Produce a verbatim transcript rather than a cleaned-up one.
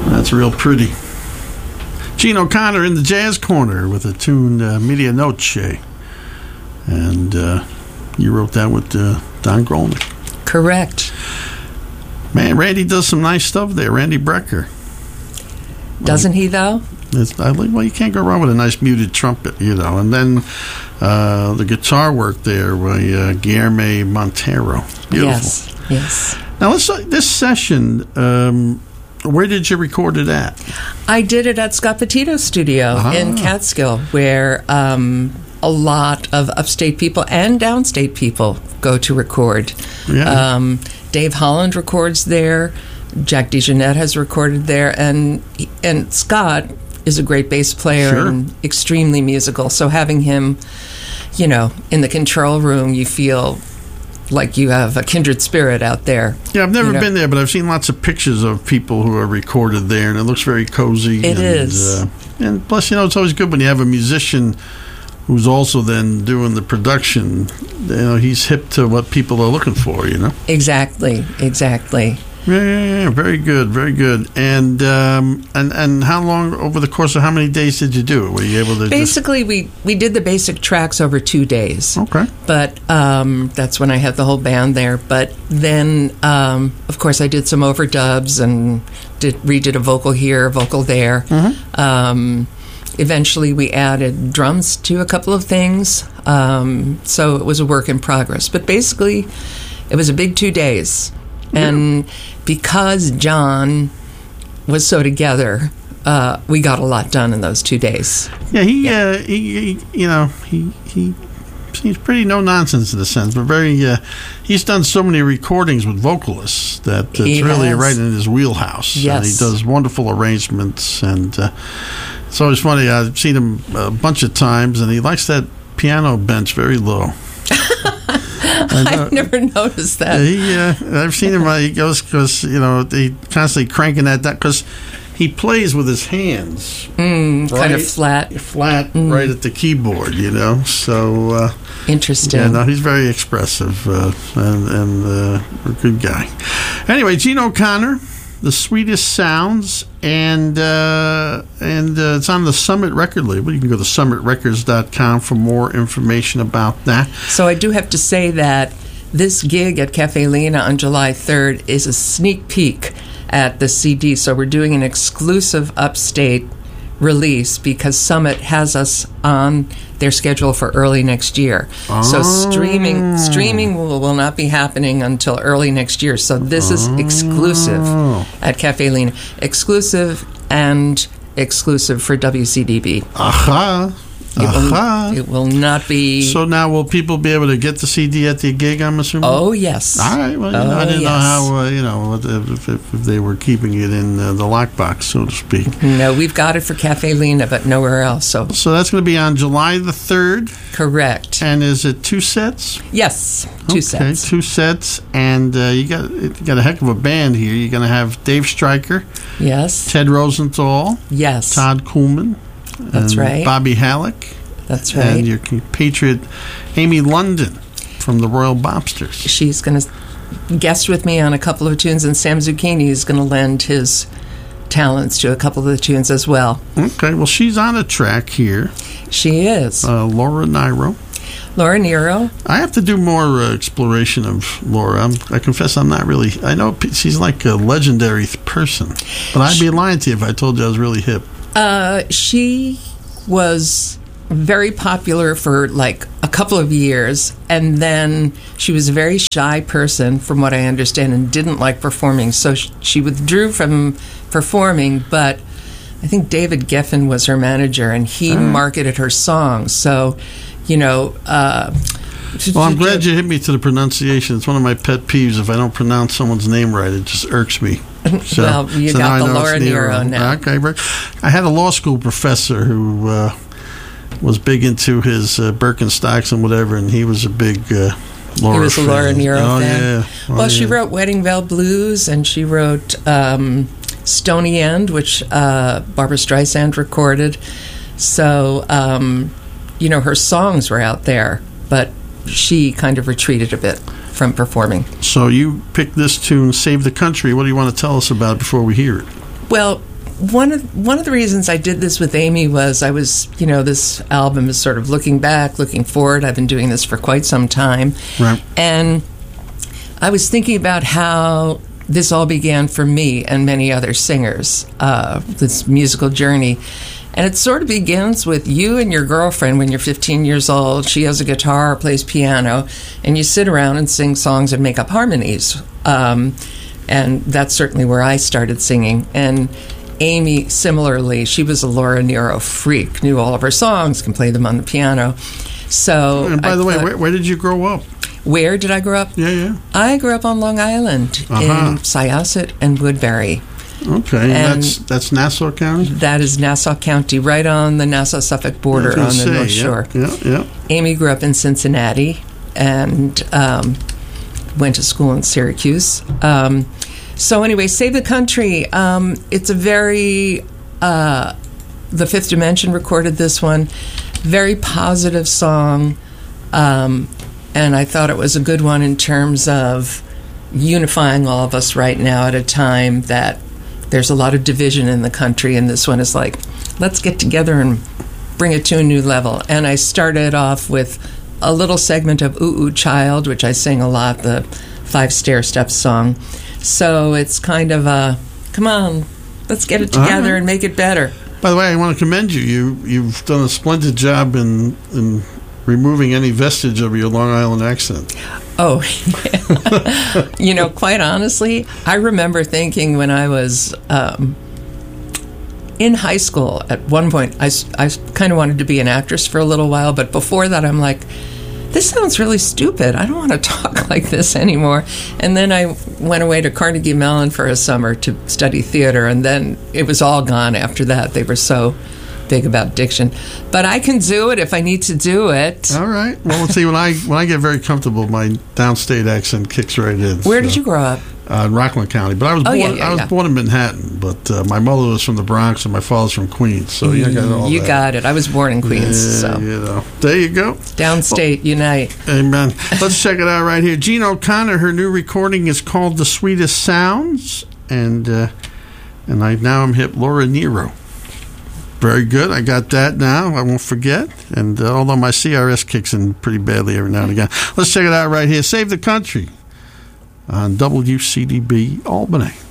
That's real pretty. Gene O'Connor in the Jazz Corner with the tune uh, Medianoche. And uh, you wrote that with uh, Don Grolnick. Correct. Man, Randy does some nice stuff there. Randy Brecker. Doesn't he, though? It's, I, well, you can't go wrong with a nice muted trumpet, you know. And then uh, the guitar work there by uh, Guillermo Montero. Beautiful. Yes, yes. Now, let's this session, um, where did you record it at? I did it at Scott Petito's studio Ah. in Catskill, where um, a lot of upstate people and downstate people go to record. Yeah. Um, Dave Holland records there. Jack DeJohnette has recorded there, and and Scott is a great bass player Sure. and extremely musical. So having him, you know, in the control room, you feel like you have a kindred spirit out there. Yeah, I've never you know. been there, but I've seen lots of pictures of people who are recorded there, and it looks very cozy. It and, is. Uh, and plus, you know, it's always good when you have a musician who's also then doing the production. You know, he's hip to what people are looking for, you know? Exactly, exactly. Yeah, yeah, yeah, very good, very good. And um, and and how long, over the course of how many days did you do it? Were you able to Basically, we, we did the basic tracks over two days. just... Okay. But um, that's when I had the whole band there. But then, um, of course, I did some overdubs and did redid a vocal here, a vocal there. Mm-hmm. Um, eventually, we added drums to a couple of things. Um, so it was a work in progress. But basically, it was a big two days. And because John was so together, uh, we got a lot done in those two days. Yeah, he, Yeah. Uh, he, he, you know, he, he seems pretty no nonsense in a sense, but very. Uh, he's done so many recordings with vocalists that it's He really has. right in his wheelhouse. Yes. And he does wonderful arrangements, and uh, it's always funny. I've seen him a bunch of times, and he likes that piano bench very low. I've never noticed that. He, uh, I've seen him. Uh, he goes because you know he constantly cranking that down because he plays with his hands, Mm, kind of right? flat. flat, right at the keyboard. You know, so uh, Interesting. yeah, no, he's very expressive uh, and, and uh, a good guy. Anyway, Gene O'Connor, The Sweetest Sounds, and uh, and uh, it's on the Summit record label. You can go to summit records dot com for more information about that. So I do have to say that this gig at Cafe Lena on July third is a sneak peek at the C D. So we're doing an exclusive upstate release because Summit has us on their schedule for early next year. Oh. So streaming streaming will, will not be happening until early next year. So this is exclusive Oh. at Cafe Lena. Exclusive and exclusive for W C D B. Aha. It will, Aha. it will not be... So now will people be able to get the C D at the gig, I'm assuming? Oh, yes. All right. Well, you know, I Oh, didn't know yes. how, uh, you know, if, if, if they were keeping it in uh, the lockbox, so to speak. No, we've got it for Cafe Lena, but nowhere else. So So that's going to be on July the third. correct. And is it two sets? Yes, two okay, sets. two sets. And uh, you got you got a heck of a band here. You're going to have Dave Stryker, Yes, Ted Rosenthal, yes. Todd Kuhlman, That's and right. Bobby Halleck, That's and right. your compatriot Amy London from the Royal Bobsters. She's going to guest with me on a couple of tunes, and Sam Zucchini is going to lend his talents to a couple of the tunes as well. Okay, well, she's on a track here, She is. uh, Laura Nyro. Laura Nero. I have to do more uh, exploration of Laura. I'm, I confess I'm not really... I know p- she's like a legendary th- person, but I'd be lying to you if I told you I was really hip. Uh, she was very popular for like a couple of years, and then she was a very shy person, from what I understand, and didn't like performing. So sh- she withdrew from performing, but I think David Geffen was her manager, and he All right. marketed her songs. So, you know... Uh, Well, I'm glad you hit me to the pronunciation. It's one of my pet peeves. If I don't pronounce someone's name right, it just irks me. So, Well, you so got now I the know it's Laura Nero now. Okay, right. I had a law school professor who uh, was big into his uh, Birkenstocks and whatever, and he was a big uh, Laura He was a fan. Laura Nero oh, fan. Yeah. Oh, well, she yeah. wrote Wedding Bell Blues, and she wrote um, Stony End, which uh, Barbra Streisand recorded. So, um, you know, her songs were out there, but she kind of retreated a bit from performing. So you picked this tune, Save the Country. What do you want to tell us about it before we hear it? Well, one of one of the reasons I did this with Amy was I was, you know, this album is sort of looking back, looking forward. I've been doing this for quite some time. Right. And I was thinking about how this all began for me and many other singers, uh, this musical journey. And it sort of begins with you and your girlfriend when you're fifteen years old. She has a guitar or plays piano, and you sit around and sing songs and make up harmonies. Um, and that's certainly where I started singing. And Amy, similarly, she was a Laura Nyro freak, knew all of her songs, can play them on the piano. So, and by I the way, thought, where, where did you grow up? Where did I grow up? Yeah, yeah. I grew up on Long Island Uh-huh. in Syosset and Woodbury. Okay, And that's that's Nassau County? That is Nassau County, right on the Nassau-Suffolk border I on was the gonna North say, Shore. Yeah, yeah, yeah. Amy grew up in Cincinnati and um, went to school in Syracuse. Um, so anyway, Save the Country. Um, it's a very... Uh, the Fifth Dimension recorded this one. Very positive song. Um, and I thought it was a good one in terms of unifying all of us right now at a time that there's a lot of division in the country, and this one is like, let's get together and bring it to a new level. And I started off with a little segment of Ooh Ooh Child, which I sing a lot, the Five Stair Steps song. So it's kind of a, come on, let's get it together Uh-huh. and make it better. By the way, I want to commend you. You you've done a splendid job in in removing any vestige of your Long Island accent. Oh, yeah. You know, quite honestly, I remember thinking when I was um, in high school, at one point, I, I kind of wanted to be an actress for a little while, but before that, I'm like, this sounds really stupid. I don't want to talk like this anymore. And then I went away to Carnegie Mellon for a summer to study theater, and then it was all gone after that. They were so big about diction. But I can do it if I need to do it. All right. Well, let's see. When I when I get very comfortable, my downstate accent kicks right in. Where so, did you grow up? Uh, in Rockland County, but I was Oh, born. yeah, yeah, I was yeah. born in Manhattan, but uh, my mother was from the Bronx and my father's from Queens. So you got all You that. got it. I was born in Queens, Yeah, so you know. There you go. downstate unite. Amen. Let's check it out right here. Jean O'Connor. Her new recording is called "The Sweetest Sounds," and uh, and I now am hip Laura Nyro. Very good. I got that now. I won't forget. And uh, although my C R S kicks in pretty badly every now and again, let's check it out right here. Save the Country on W C D B Albany.